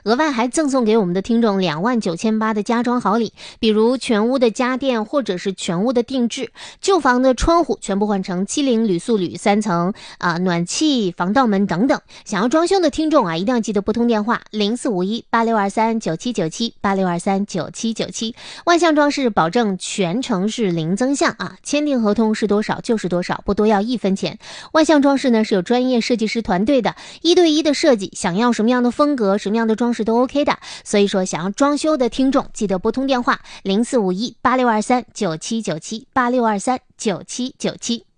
额外还赠送给我们的听众29800的家装好礼，比如全屋的家电或者是全屋的定制，旧房的窗户全部换成70铝塑铝3层暖气防盗门等等。想要装修的听众一定要记得拨通电话045186239797 万象装饰，保证全程是零增项签订合同是多少就是多少，不多要1分钱。万象装饰呢是有专业设计师团队的，1对1的设计，想要什么样的风格什么样的装饰都 OK 的。所以说想要装修的听众记得拨通电话045186239797 86239797。